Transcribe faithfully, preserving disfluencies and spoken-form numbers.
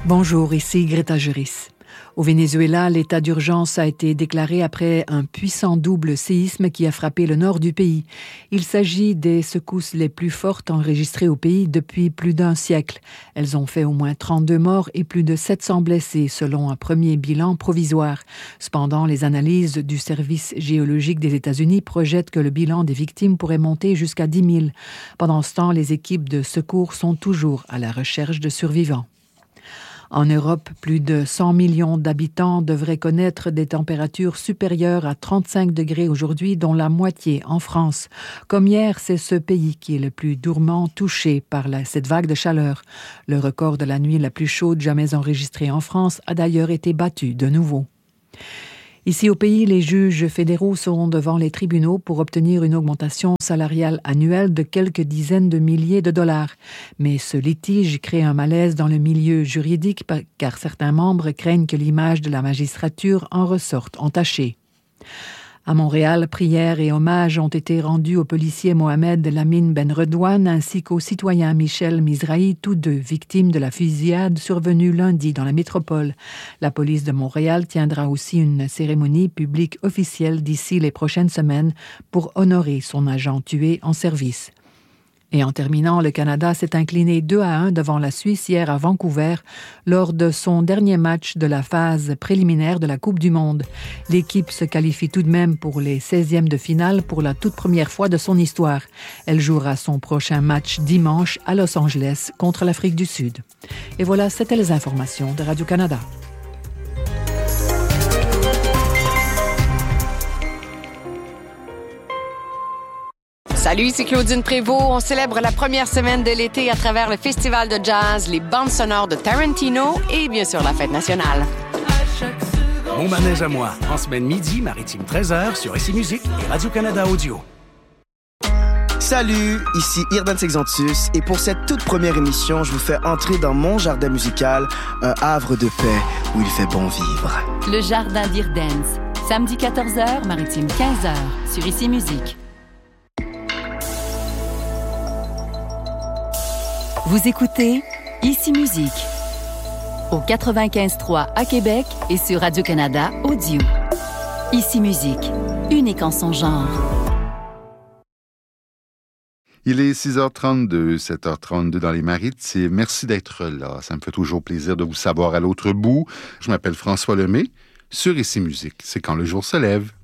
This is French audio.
Bonjour, ici Greta Juris. Au Venezuela, l'état d'urgence a été déclaré après un puissant double séisme qui a frappé le nord du pays. Il s'agit des secousses les plus fortes enregistrées au pays depuis plus d'un siècle. Elles ont fait au moins trente-deux morts et plus de sept cents blessés, selon un premier bilan provisoire. Cependant, les analyses du service géologique des États-Unis projettent que le bilan des victimes pourrait monter jusqu'à dix mille. Pendant ce temps, les équipes de secours sont toujours à la recherche de survivants. En Europe, plus de cent millions d'habitants devraient connaître des températures supérieures à trente-cinq degrés aujourd'hui, dont la moitié en France. Comme hier, c'est ce pays qui est le plus durement touché par la, cette vague de chaleur. Le record de la nuit la plus chaude jamais enregistrée en France a d'ailleurs été battu de nouveau. Ici au pays, les juges fédéraux seront devant les tribunaux pour obtenir une augmentation salariale annuelle de quelques dizaines de milliers de dollars. Mais ce litige crée un malaise dans le milieu juridique car certains membres craignent que l'image de la magistrature en ressorte entachée. À Montréal, prières et hommages ont été rendus au policier Mohamed Lamine Ben Redouane ainsi qu'au citoyen Michel Mizrahi, tous deux victimes de la fusillade survenue lundi dans la métropole. La police de Montréal tiendra aussi une cérémonie publique officielle d'ici les prochaines semaines pour honorer son agent tué en service. Et en terminant, le Canada s'est incliné deux à un devant la Suisse hier à Vancouver lors de son dernier match de la phase préliminaire de la Coupe du Monde. L'équipe se qualifie tout de même pour les seizièmes de finale pour la toute première fois de son histoire. Elle jouera son prochain match dimanche à Los Angeles contre l'Afrique du Sud. Et voilà, c'était les informations de Radio-Canada. Salut, c'est Claudine Prévost. On célèbre la première semaine de l'été à travers le festival de jazz, les bandes sonores de Tarantino et bien sûr la fête nationale. Mon manège à moi, en semaine midi, maritime treize heures sur Ici Musique et Radio-Canada Audio. Salut, ici Irdan Sexantus et pour cette toute première émission, je vous fais entrer dans mon jardin musical, un havre de paix où il fait bon vivre. Le jardin d'Irdance, samedi quatorze heures, maritime quinze heures sur Ici Musique. Vous écoutez Ici Musique au quatre-vingt-quinze trois à Québec et sur Radio-Canada Audio. Ici Musique, unique en son genre. Il est six heures trente-deux, sept heures trente-deux dans les Maritimes. Merci d'être là. Ça me fait toujours plaisir de vous savoir à l'autre bout. Je m'appelle François Lemay. Sur Ici Musique, c'est quand le jour se lève.